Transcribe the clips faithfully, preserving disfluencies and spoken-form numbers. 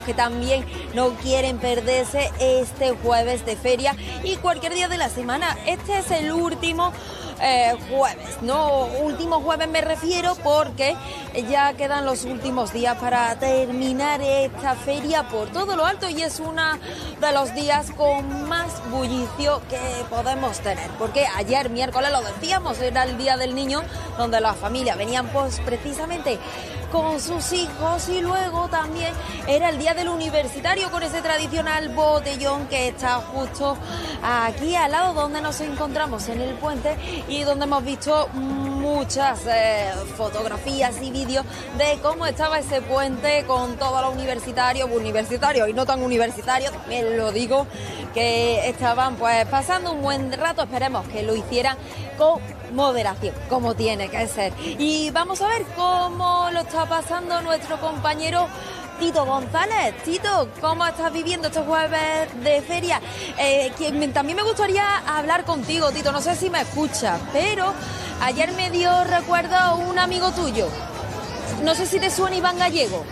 que también no quieren perderse este jueves de feria y cualquier día de la semana. Este es el último eh, jueves, no último jueves me refiero porque ya quedan los últimos días para terminar esta feria por todo lo alto y es uno de los días con más bullicio que podemos tener, porque ayer miércoles lo decíamos, era el Día del Niño, donde las familias venían pues precisamente con sus hijos y luego también era el Día del Universitario con ese tradicional botellón que está justo aquí al lado donde nos encontramos en el puente y donde hemos visto muchas eh, fotografías y vídeos de cómo estaba ese puente con todos los universitarios, universitarios y no tan universitarios, también lo digo, que estaban pues pasando un buen rato, esperemos que lo hicieran con moderación, como tiene que ser. Y vamos a ver cómo lo está pasando nuestro compañero Tito González. Tito, ¿cómo estás viviendo este jueves de feria? Eh, que me, también me gustaría hablar contigo, Tito, no sé si me escuchas, pero ayer me dio recuerdo un amigo tuyo. No sé si te suena Iván Gallego.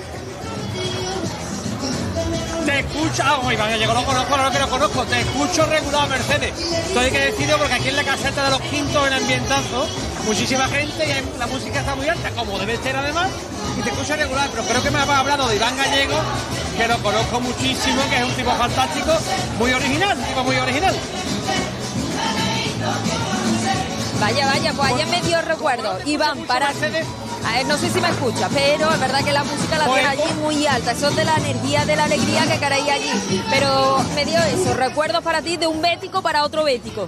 Te escucho, ah, oh, Iván Gallego, no conozco, no que lo conozco, te escucho regular, Mercedes. Esto hay que decirlo porque aquí en la caseta de los Quintos, en ambientazo, muchísima gente y la música está muy alta, como debe ser además, y te escucho regular, pero creo que me has hablado de Iván Gallego, que lo conozco muchísimo, que es un tipo fantástico, muy original, un tipo muy original. Vaya, vaya, pues ayer me dio recuerdo. Iván, para... Mercedes. A ver, no sé si me escucha, pero es verdad que la música la tiene allí muy alta. Eso es de la energía, de la alegría que queréis allí. Pero me dio eso, recuerdos para ti de un bético para otro bético.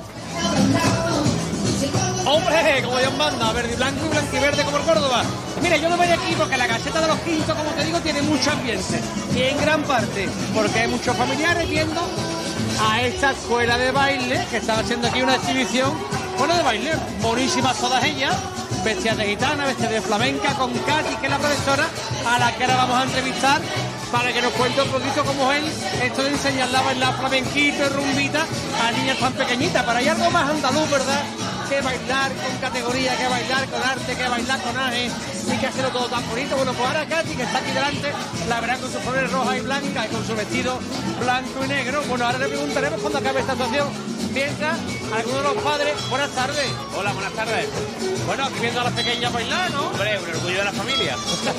¡Hombre! Como Dios manda, verde y blanco y blanco y verde como el Córdoba. Mira, yo no voy aquí porque la caseta de los Quintos, como te digo, tiene mucho ambiente. Y en gran parte porque hay muchos familiares viendo a esta escuela de baile que están haciendo aquí una exhibición, bueno, de baile, buenísimas todas ellas, vestidas de gitana, vestidas de flamenca, con Katy, que es la profesora, a la que ahora vamos a entrevistar para que nos cuente un poquito cómo es esto de enseñarla a bailar flamenquito y rumbita a niñas tan pequeñitas. Para hay algo más andaluz, ¿verdad?, que bailar con categoría, que bailar con arte, que bailar con aje y que hacerlo todo tan bonito. Bueno, pues ahora Katy, que está aquí delante, la verán con sus flores rojas y blancas y con su vestido blanco y negro. Bueno, ahora le preguntaremos cuando acabe esta actuación. Mientras, algunos de los padres, buenas tardes. Hola, buenas tardes. Bueno, aquí viendo a las pequeñas bailar, ¿no? Hombre, un orgullo de la familia.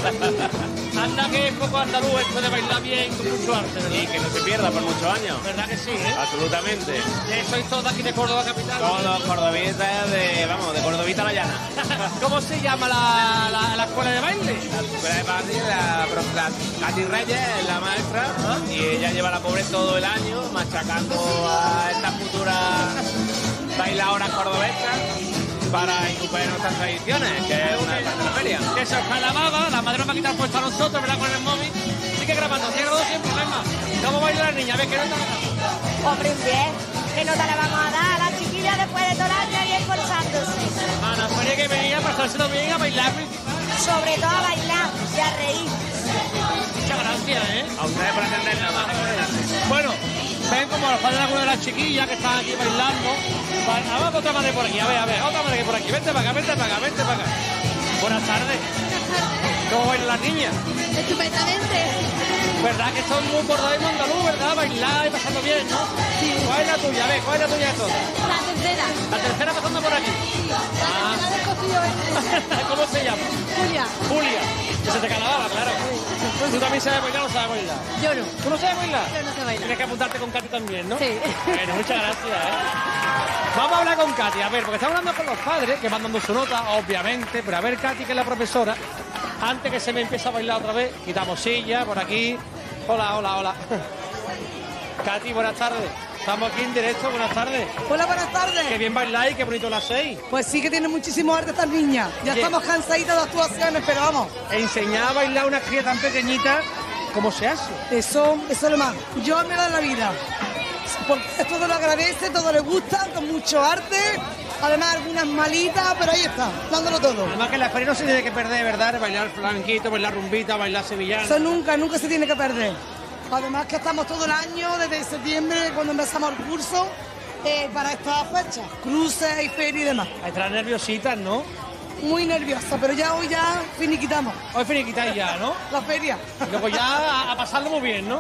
Anda que es poco andaluz esto de bailar bien con mucho arte, ¿verdad? Y que no se pierda por muchos años. ¿Verdad que sí, eh? Absolutamente. Eh, sois todos aquí de Córdoba capital. Todos cordobitas de, vamos, de Cordovita a la llana. ¿Cómo se llama la, la, la escuela de baile? La escuela de baile, la, la Katy Reyes es la maestra, ¿Ah? y ella lleva la pobre todo el año machacando a estas futuras bailadoras cordobesas para incumplir nuestras tradiciones, que es una parte de la feria. Que se os cae la baba, la madre nos va a quitar puesto a nosotros, ¿verdad? Con el móvil. Sigue grabando, sigue grabando sin problema. ¿Cómo baila la niña? A ver, ¿qué nota le damos? Hombre, bien, ¿qué nota le vamos a dar a la chiquilla después de todo el año y esforzándose? A la feria que venía a pasárselo bien, a bailar principal. Sobre todo a bailar y a reír. Muchas gracias, ¿eh? A ustedes por atendernos. Bueno, ven como los padres de alguna de las chiquillas que están aquí bailando. Va- Vamos otra madre por aquí, a ver, a ver, otra madre por aquí. Vente para acá, vente para acá, vente para acá. Buenas tardes. ¿Cómo bailan las niñas? Estupendamente. ¿Verdad que son muy bordados y muy andaluz, verdad? Bailar y pasando bien, ¿no? Sí. ¿Cuál es la tuya? A ver, ¿cuál es la tuya de todas? La tercera. La tercera pasando por aquí. Ah. La del cocido este. ¿Cómo se llama? Julia. Julia. Que se te calaba, claro. ¿Tú también sabes bailar o no sabes bailar? Yo no. ¿Tú no sabes bailar? Yo no sé bailar. Tienes que apuntarte con Katy también, ¿no? Sí. Bueno, muchas gracias, ¿eh? Vamos a hablar con Katy, a ver, porque estamos hablando con los padres, que van dando su nota, obviamente, pero a ver, Katy, que es la profesora, antes que se me empiece a bailar otra vez, quitamos silla por aquí. Hola, hola, hola. Katy, buenas tardes. Estamos aquí en directo, buenas tardes. Hola, buenas tardes. Qué bien bailáis, qué bonito las seis. Pues sí que tiene muchísimo arte estas niñas. Ya Bien. estamos cansaditas de actuaciones, pero vamos. Enseñar a bailar a una cría tan pequeñita, ¿cómo se hace? Eso, eso es lo más. Yo me da la vida. Porque todo lo agradece, todo le gusta, con mucho arte. Además, algunas malitas, pero ahí está, dándolo todo. Además que la feria no se tiene que perder, ¿verdad? Bailar flamenquito, bailar rumbita, bailar sevillana. Eso nunca, nunca se tiene que perder. Además que estamos todo el año, desde septiembre, cuando empezamos el curso, eh, para estas fechas. Cruces y feria y demás. Hay que estar nerviositas, ¿no? Muy nerviosa, pero ya hoy ya finiquitamos Hoy finiquitáis ya, ¿no? la feria. Y luego ya a, a pasarlo muy bien, ¿no?